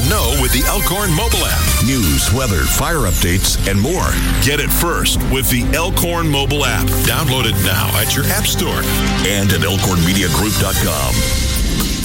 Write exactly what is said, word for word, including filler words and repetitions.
know with the Elkhorn mobile app. News, weather, fire updates, and more. Get it first with the Elkhorn mobile app. Download it now at your app store and at elkhorn media group dot com.